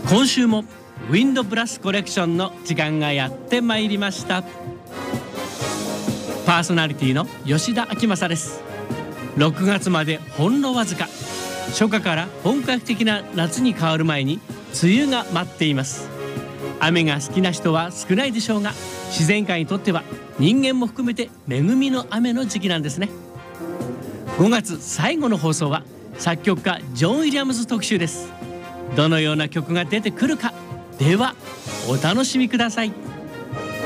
今週もウィンドブラスコレクションの時間がやってまいりました。パーソナリティの吉田明正です。6月までほんのわずか、初夏から本格的な夏に変わる前に梅雨が待っています。雨が好きな人は少ないでしょうが、自然界にとっては人間も含めて恵みの雨の時期なんですね。5月最後の放送は作曲家ジョン・ウィリアムズ特集です。どのような曲が出てくるか、ではお楽しみください。